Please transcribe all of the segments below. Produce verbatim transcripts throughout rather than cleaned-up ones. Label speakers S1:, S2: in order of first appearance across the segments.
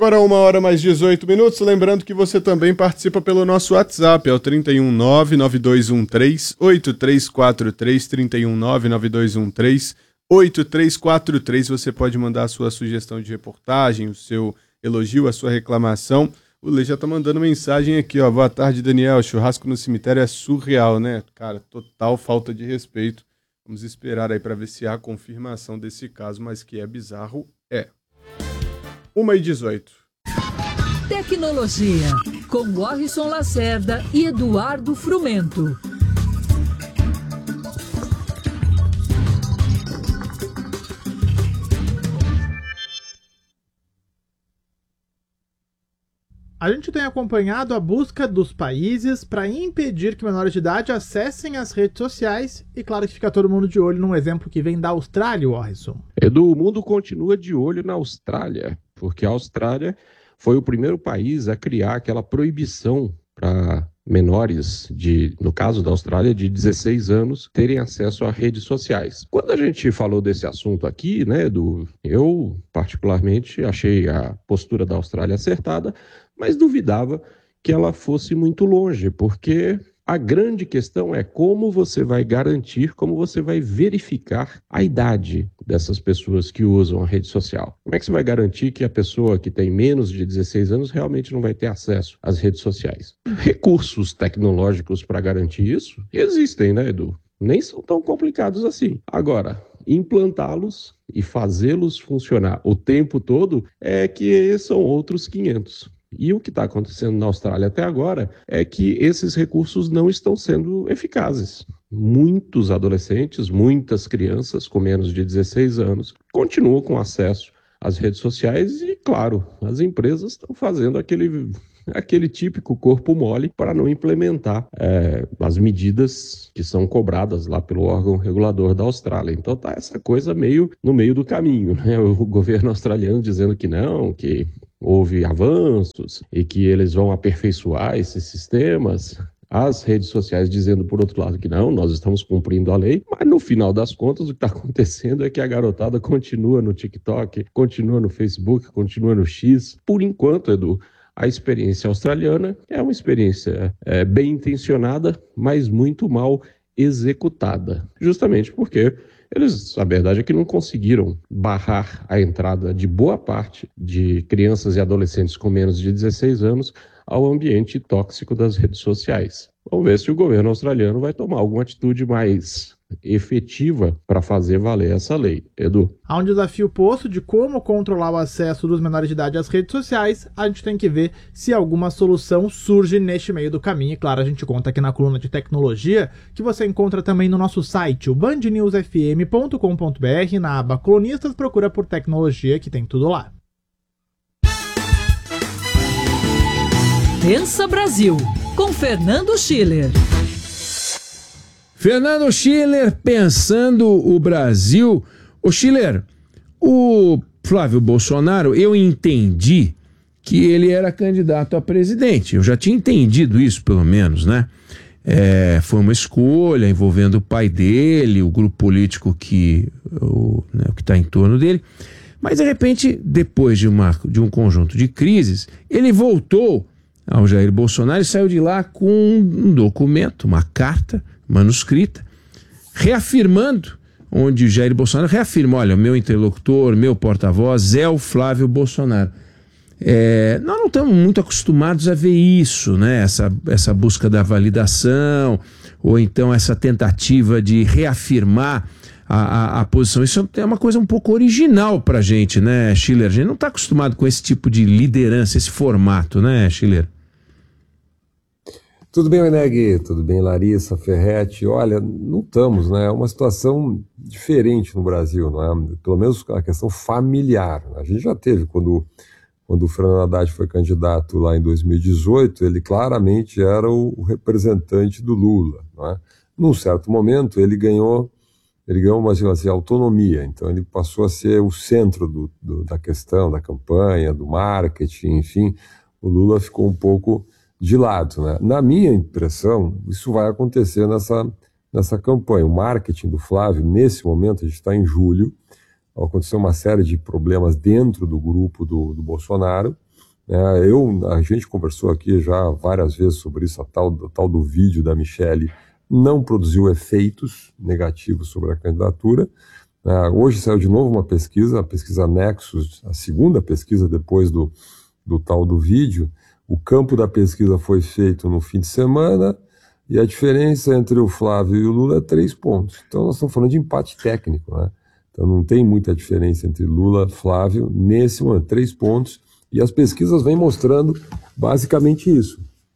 S1: Agora uma hora mais dezoito minutos, lembrando que você também participa pelo nosso WhatsApp, é o trinta e um, nove nove dois um três, oito três quatro três, trinta e um, nove nove dois um três, oito três quatro três, você pode mandar a sua sugestão de reportagem, o seu elogio, a sua reclamação. O Lê já tá mandando mensagem aqui, ó, boa tarde, Daniel, churrasco no cemitério é surreal, né? Cara, total falta de respeito. Vamos esperar aí para ver se há confirmação desse caso, mas que é bizarro, é. uma e dezoito.
S2: Tecnologia, com Warrison Lacerda e Eduardo Frumento.
S3: A gente tem acompanhado a busca dos países para impedir que menores de idade acessem as redes sociais e claro que fica todo mundo de olho num exemplo que vem da Austrália, Warrison.
S4: Edu, o mundo continua de olho na Austrália, porque a Austrália foi o primeiro país a criar aquela proibição para menores, de, no caso da Austrália, de dezesseis anos, terem acesso a redes sociais. Quando a gente falou desse assunto aqui, né, Edu, eu particularmente achei a postura da Austrália acertada, mas duvidava que ela fosse muito longe, porque a grande questão é como você vai garantir, como você vai verificar a idade dessas pessoas que usam a rede social. Como é que você vai garantir que a pessoa que tem menos de dezesseis anos realmente não vai ter acesso às redes sociais? Recursos tecnológicos para garantir isso existem, né, Edu? Nem são tão complicados assim. Agora, implantá-los e fazê-los funcionar o tempo todo é que são outros quinhentos. E o que está acontecendo na Austrália até agora é que esses recursos não estão sendo eficazes. Muitos adolescentes, muitas crianças com menos de dezesseis anos continuam com acesso às redes sociais e, claro, as empresas estão fazendo aquele, aquele típico corpo mole para não implementar é, as medidas que são cobradas lá pelo órgão regulador da Austrália. Então está essa coisa meio no meio do caminho, né? O governo australiano dizendo que não, que houve avanços e que eles vão aperfeiçoar esses sistemas. As redes sociais dizendo, por outro lado, que não, nós estamos cumprindo a lei. Mas, no final das contas, o que está acontecendo é que a garotada continua no TikTok, continua no Facebook, continua no X. Por enquanto, Edu, a experiência australiana é uma experiência é, bem intencionada, mas muito mal executada. Justamente porque eles, a verdade é que não conseguiram barrar a entrada de boa parte de crianças e adolescentes com menos de dezesseis anos ao ambiente tóxico das redes sociais. Vamos ver se o governo australiano vai tomar alguma atitude mais efetiva para fazer valer essa lei. Edu?
S3: Há um desafio posto de como controlar o acesso dos menores de idade às redes sociais. A gente tem que ver se alguma solução surge neste meio do caminho. E claro, a gente conta aqui na coluna de tecnologia, que você encontra também no nosso site, o band news f m ponto com ponto b r, na aba Colunistas, procura por tecnologia, que tem tudo lá.
S2: Pensa Brasil, com Fernando Schiller.
S5: Fernando Schiller, pensando o Brasil. Ô Schiller, o Flávio Bolsonaro, eu entendi que ele era candidato a presidente. Eu já tinha entendido isso, pelo menos, né? É, foi uma escolha envolvendo o pai dele, o grupo político que o, né, que está em torno dele. Mas, de repente, depois de, uma, de um conjunto de crises, ele voltou ao Jair Bolsonaro e saiu de lá com um documento, uma carta manuscrita, reafirmando, onde Jair Bolsonaro reafirma, olha, meu interlocutor, meu porta-voz é o Flávio Bolsonaro. É, nós não estamos muito acostumados a ver isso, né? Essa, essa busca da validação, ou então essa tentativa de reafirmar a, a, a posição. Isso é uma coisa um pouco original pra gente, né, Schiller? A gente não está acostumado com esse tipo de liderança, esse formato, né, Schiller?
S6: Tudo bem, Meneg? Tudo bem, Larissa, Ferretti? Olha, não estamos, né? É uma situação diferente no Brasil, não é? Pelo menos a questão familiar. A gente já teve, quando, quando o Fernando Haddad foi candidato lá em dois mil e dezoito, ele claramente era o, o representante do Lula, não é? Num certo momento, ele ganhou, ele ganhou uma assim, autonomia, então ele passou a ser o centro do, do, da questão, da campanha, do marketing, enfim, o Lula ficou um pouco de lado, né? Na minha impressão, isso vai acontecer nessa, nessa campanha. O marketing do Flávio, nesse momento, a gente está em julho, aconteceu uma série de problemas dentro do grupo do, do Bolsonaro, É, eu, a gente conversou aqui já várias vezes sobre isso, a tal, a tal do vídeo da Michelle não produziu efeitos negativos sobre a candidatura. É, hoje saiu de novo uma pesquisa, a pesquisa Nexus, a segunda pesquisa depois do, do tal do vídeo. O campo da pesquisa foi feito no fim de semana e a diferença entre o Flávio e o Lula é três pontos. Então nós estamos falando de empate técnico, né? Então não tem muita diferença entre Lula e Flávio nesse momento, três pontos. E as pesquisas vêm mostrando basicamente isso.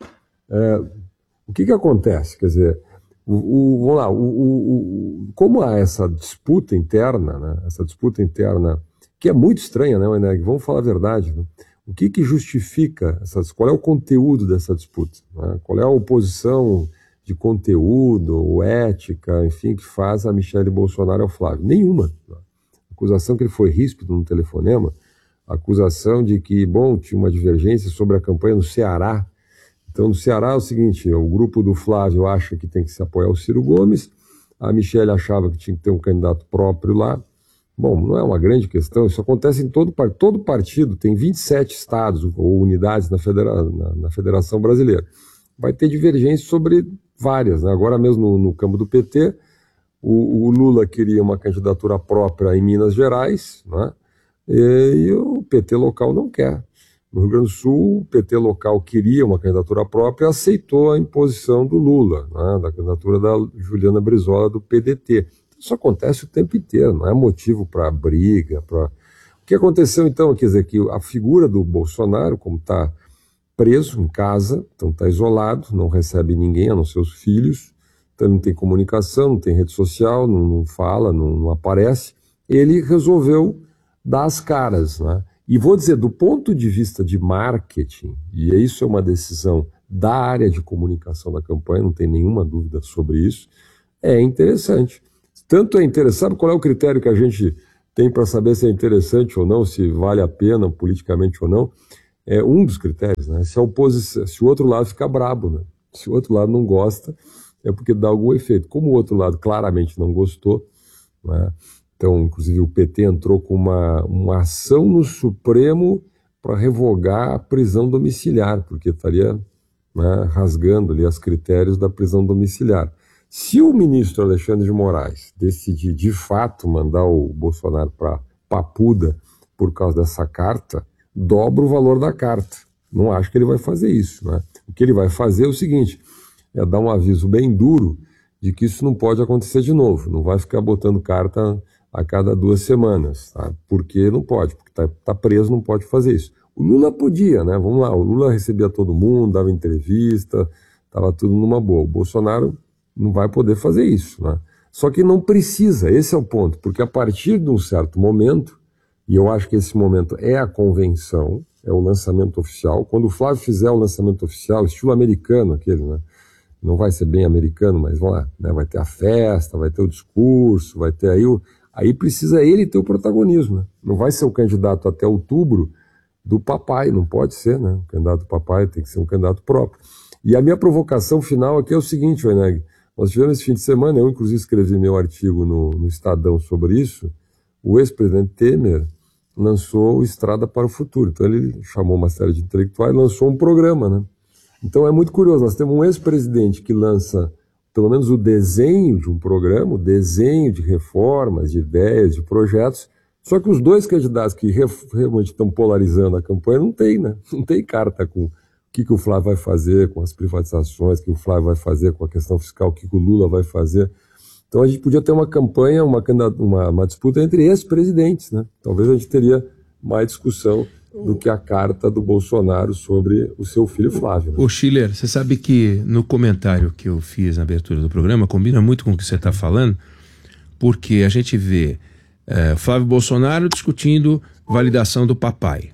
S6: É, o que que acontece? Quer dizer, o, o, vamos lá, o, o, o, como há essa disputa interna, né, essa disputa interna, que é muito estranha, né, Weneg? Vamos falar a verdade, né? O que que justifica, essas, qual é o conteúdo dessa disputa? Né? Qual é a oposição de conteúdo, ou ética, enfim, que faz a Michelle Bolsonaro ao Flávio? Nenhuma. Né? A acusação que ele foi ríspido no telefonema, a acusação de que, bom, tinha uma divergência sobre a campanha no Ceará. Então, no Ceará é o seguinte, o grupo do Flávio acha que tem que se apoiar o Ciro Gomes, a Michelle achava que tinha que ter um candidato próprio lá. Bom, não é uma grande questão, isso acontece em todo, todo partido, tem vinte e sete estados ou unidades na, federa, na, na Federação Brasileira. Vai ter divergência sobre várias, né? Agora mesmo no, no campo do P T, o, o Lula queria uma candidatura própria em Minas Gerais, né? E, e o P T local não quer. No Rio Grande do Sul, o P T local queria uma candidatura própria e aceitou a imposição do Lula, né, da candidatura da Juliana Brizola do P D T. Isso acontece o tempo inteiro, não é motivo para briga. Pra... O que aconteceu então, quer dizer, que a figura do Bolsonaro, como está preso em casa, então está isolado, não recebe ninguém, a não ser os filhos, então não tem comunicação, não tem rede social, não, não fala, não, não aparece, ele resolveu dar as caras, né? E vou dizer, do ponto de vista de marketing, e isso é uma decisão da área de comunicação da campanha, não tem nenhuma dúvida sobre isso, é interessante. Tanto é interessante, sabe qual é o critério que a gente tem para saber se é interessante ou não, se vale a pena politicamente ou não? É um dos critérios, né? Se a oposição, se o outro lado fica brabo, né? Se o outro lado não gosta, é porque dá algum efeito. Como o outro lado claramente não gostou, né? Então, inclusive, o P T entrou com uma, uma ação no Supremo para revogar a prisão domiciliar, porque estaria, né, rasgando ali os critérios da prisão domiciliar. Se o ministro Alexandre de Moraes decidir, de fato, mandar o Bolsonaro para Papuda por causa dessa carta, dobra o valor da carta. Não acho que ele vai fazer isso, né? O que ele vai fazer é o seguinte, é dar um aviso bem duro de que isso não pode acontecer de novo. Não vai ficar botando carta a cada duas semanas, tá? Porque não pode, porque está tá preso, não pode fazer isso. O Lula podia, né? Vamos lá, o Lula recebia todo mundo, dava entrevista, estava tudo numa boa. O Bolsonaro não vai poder fazer isso, né? Só que não precisa, esse é o ponto, porque a partir de um certo momento, e eu acho que esse momento é a convenção, é o lançamento oficial, quando o Flávio fizer o lançamento oficial, estilo americano aquele, né? Não vai ser bem americano, mas vamos lá, né? Vai ter a festa, vai ter o discurso, vai ter aí o... Aí precisa ele ter o protagonismo, né? Não vai ser o candidato até outubro do papai, não pode ser, né? O candidato do papai tem que ser um candidato próprio. E a minha provocação final aqui é o seguinte, Weneg, nós tivemos esse fim de semana, eu inclusive escrevi meu artigo no, no Estadão sobre isso, o ex-presidente Temer lançou o Estrada para o Futuro. Então ele chamou uma série de intelectuais e lançou um programa, né? Então é muito curioso, nós temos um ex-presidente que lança pelo menos o desenho de um programa, o desenho de reformas, de ideias, de projetos, só que os dois candidatos que realmente estão polarizando a campanha não tem, né? Não tem carta com o que, que o Flávio vai fazer com as privatizações, o que o Flávio vai fazer com a questão fiscal, o que, que o Lula vai fazer. Então a gente podia ter uma campanha, uma, uma, uma disputa entre ex-presidentes, né? Talvez a gente teria mais discussão do que a carta do Bolsonaro sobre o seu filho Flávio. Né?
S5: Ô Schiller, você sabe que no comentário que eu fiz na abertura do programa, combina muito com o que você está falando, porque a gente vê é, Flávio Bolsonaro discutindo validação do papai,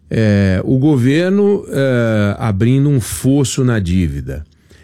S5: é, o governo é, abrindo um fosso na dívida,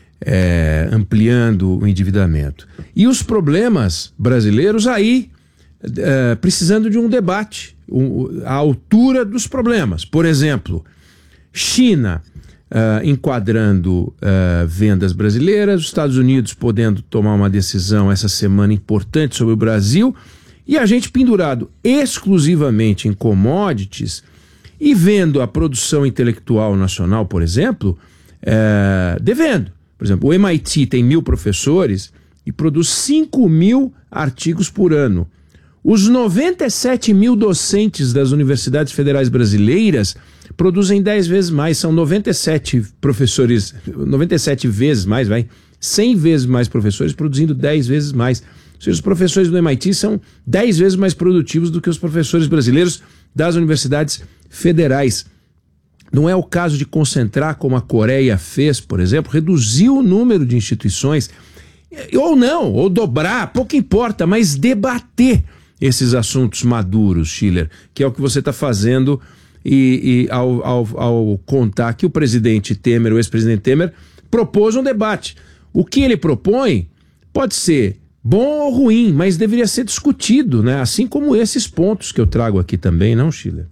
S5: é, ampliando o endividamento, e os problemas brasileiros aí é, precisando de um debate a altura dos problemas. Por exemplo, China uh, enquadrando uh, vendas brasileiras, os Estados Unidos podendo tomar uma decisão essa semana importante sobre o Brasil, e a gente pendurado exclusivamente em commodities e vendo a produção intelectual nacional, por exemplo, é, devendo. Por exemplo, o M I T tem mil professores e produz cinco mil artigos por ano. Os noventa e sete mil docentes das universidades federais brasileiras produzem dez vezes mais, são noventa e sete professores, noventa e sete vezes mais, vai, cem vezes mais professores produzindo dez vezes mais. Ou seja, os professores do M I T são dez vezes mais produtivos do que os professores brasileiros das universidades federais. Não é o caso de concentrar, como a Coreia fez, por exemplo, reduzir o número de instituições, ou não, ou dobrar, pouco importa, mas debater esses assuntos maduros, Schiller, que é o que você está fazendo e, e ao, ao, ao contar que o presidente Temer, o ex-presidente Temer, propôs um debate. O que ele propõe pode ser bom ou ruim, mas deveria ser discutido, né? Assim como esses pontos que eu trago aqui também, não, Schiller?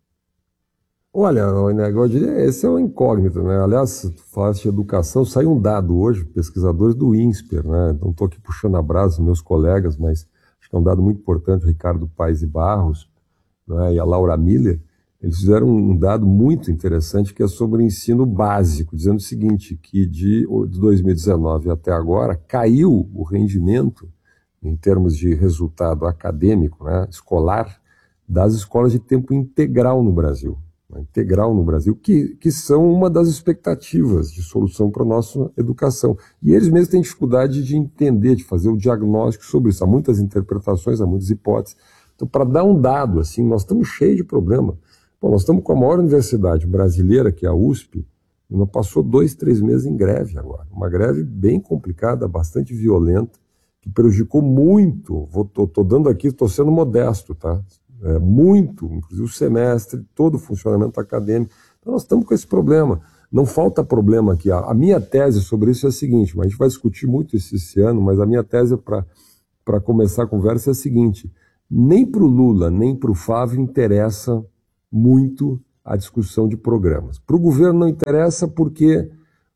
S6: Olha, esse é um incógnito, né? Aliás, falaste de educação, saiu um dado hoje, pesquisadores do INSPER, né? Não estou aqui puxando a brasa dos meus colegas, mas acho que é um dado muito importante, o Ricardo Paes e Barros, né? E a Laura Miller, eles fizeram um dado muito interessante que é sobre o ensino básico, dizendo o seguinte, que de dois mil e dezenove até agora caiu o rendimento em termos de resultado acadêmico, né, escolar, das escolas de tempo integral no Brasil. Né, integral no Brasil, que, que são uma das expectativas de solução para a nossa educação. E eles mesmos têm dificuldade de entender, de fazer o diagnóstico sobre isso. Há muitas interpretações, há muitas hipóteses. Então, para dar um dado, assim, nós estamos cheios de problema. Bom, nós estamos com a maior universidade brasileira, que é a U S P, e nós passou dois, três meses em greve agora. Uma greve bem complicada, bastante violenta, que prejudicou muito, estou dando aqui, estou sendo modesto, tá? É, muito, inclusive o semestre, todo o funcionamento acadêmico. Então nós estamos com esse problema. Não falta problema aqui. A, a minha tese sobre isso é a seguinte, mas a gente vai discutir muito isso esse ano, mas a minha tese para começar a conversa é a seguinte, nem para o Lula, nem para o Flávio interessa muito a discussão de programas. Para o governo não interessa porque,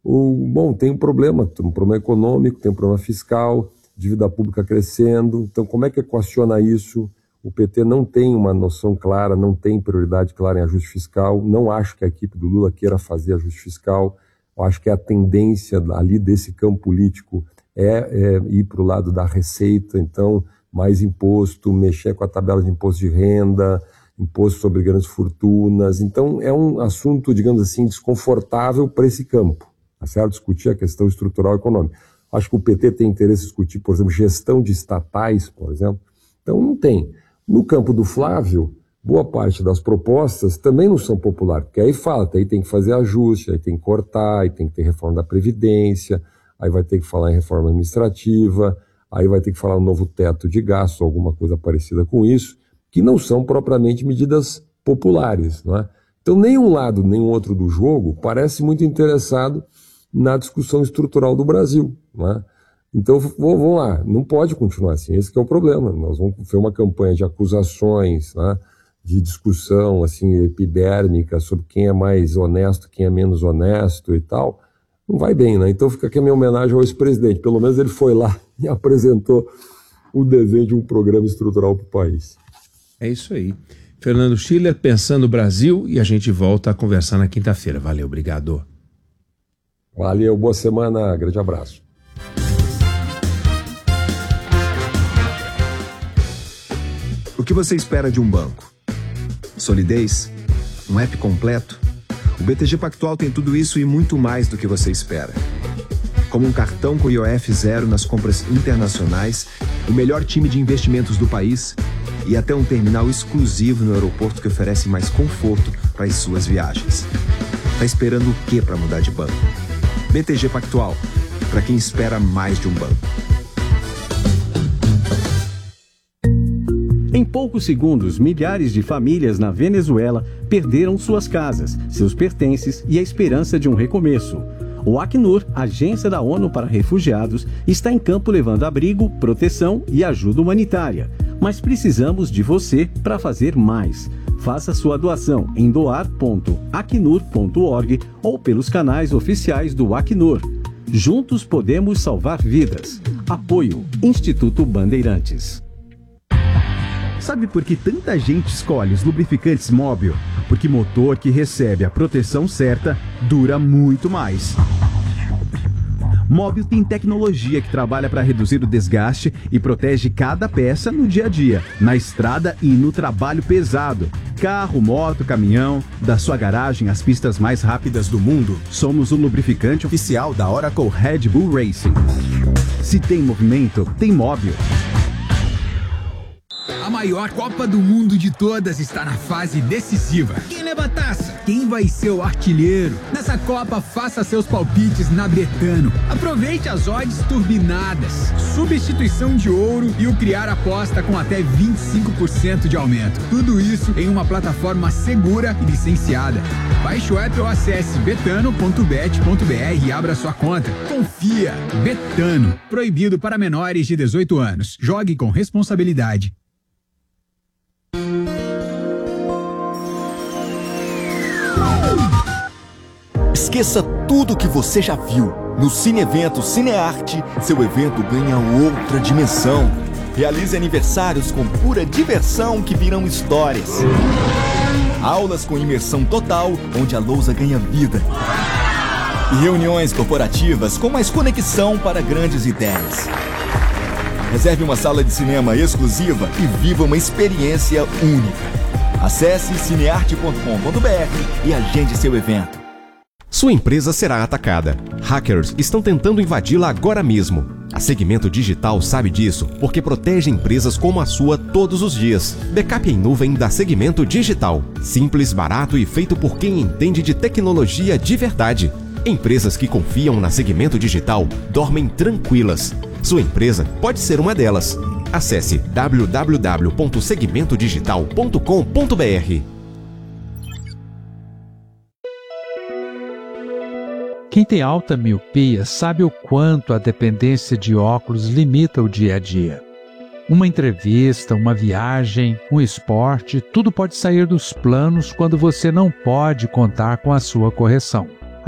S6: o, bom, tem um problema, tem um problema econômico, tem um problema fiscal, dívida pública crescendo, então como é que equaciona isso? O P T não tem uma noção clara, não tem prioridade clara em ajuste fiscal, não acho que a equipe do Lula queira fazer ajuste fiscal, eu acho que a tendência ali desse campo político é, é ir para o lado da receita, então mais imposto, mexer com a tabela de imposto de renda, imposto sobre grandes fortunas, então é um assunto, digamos assim, desconfortável para esse campo, tá certo? Discutir a questão estrutural econômica. Acho que o P T tem interesse em discutir, por exemplo, gestão de estatais, por exemplo, então não tem. No campo do Flávio, boa parte das propostas também não são populares, porque aí fala, aí tem que fazer ajuste, aí tem que cortar, aí tem que ter reforma da Previdência, aí vai ter que falar em reforma administrativa, aí vai ter que falar um novo teto de gastos, alguma coisa parecida com isso, que não são propriamente medidas populares, não é? Então, nem um lado, nem o outro do jogo parece muito interessado na discussão estrutural do Brasil, não é? Então, vamos lá, não pode continuar assim, esse que é o problema. Nós vamos ter uma campanha de acusações, né, de discussão assim, epidérmica sobre quem é mais honesto, quem é menos honesto e tal, não vai bem, né? Então fica aqui a minha homenagem ao ex-presidente, pelo menos ele foi lá e apresentou o desenho de um programa estrutural para o país.
S5: É isso aí. Fernando Schiller, Pensando o Brasil, e a gente volta a conversar na quinta-feira. Valeu, obrigado.
S6: Valeu, boa semana, grande abraço.
S7: O que você espera de um banco? Solidez? Um app completo? O B T G Pactual tem tudo isso e muito mais do que você espera. Como um cartão com I O F zero nas compras internacionais, o melhor time de investimentos do país e até um terminal exclusivo no aeroporto que oferece mais conforto para as suas viagens. Tá esperando o quê para mudar de banco? B T G Pactual, para quem espera mais de um banco.
S8: Em poucos segundos, milhares de famílias na Venezuela perderam suas casas, seus pertences e a esperança de um recomeço. O Acnur, agência da ONU para refugiados, está em campo levando abrigo, proteção e ajuda humanitária. Mas precisamos de você para fazer mais. Faça sua doação em doar ponto acnur ponto org ou pelos canais oficiais do Acnur. Juntos podemos salvar vidas. Apoio Instituto Bandeirantes.
S9: Sabe por que tanta gente escolhe os lubrificantes Mobil? Porque motor que recebe a proteção certa dura muito mais. Mobil tem tecnologia que trabalha para reduzir o desgaste e protege cada peça no dia a dia, na estrada e no trabalho pesado. Carro, moto, caminhão, da sua garagem às pistas mais rápidas do mundo, somos o lubrificante oficial da Oracle Red Bull Racing. Se tem movimento, tem Mobil.
S10: A maior Copa do Mundo de todas está na fase decisiva. Quem leva a taça? Quem vai ser o artilheiro? Nessa Copa, faça seus palpites na Betano. Aproveite as odds turbinadas, substituição de ouro e o criar aposta com até vinte e cinco por cento de aumento. Tudo isso em uma plataforma segura e licenciada. Baixe o app ou acesse betano ponto bet ponto br e abra sua conta. Confia! Betano. Proibido para menores de dezoito anos. Jogue com responsabilidade.
S11: Esqueça tudo o que você já viu. No Cine Evento Cinearte, seu evento ganha outra dimensão. Realize aniversários com pura diversão que virão histórias. Aulas com imersão total, onde a lousa ganha vida. E reuniões corporativas com mais conexão para grandes ideias. Reserve uma sala de cinema exclusiva e viva uma experiência única. Acesse cinearte ponto com ponto br e agende seu evento.
S12: Sua empresa será atacada. Hackers estão tentando invadi-la agora mesmo. A Segmento Digital sabe disso porque protege empresas como a sua todos os dias. Backup em nuvem da Segmento Digital. Simples, barato e feito por quem entende de tecnologia de verdade. Empresas que confiam na Segmento Digital dormem tranquilas. Sua empresa pode ser uma delas. Acesse w w w ponto segmento digital ponto com ponto br.
S13: Quem tem alta miopia sabe o quanto a dependência de óculos limita o dia a dia. Uma entrevista, uma viagem, um esporte, tudo pode sair dos planos quando você não pode contar com a sua correção.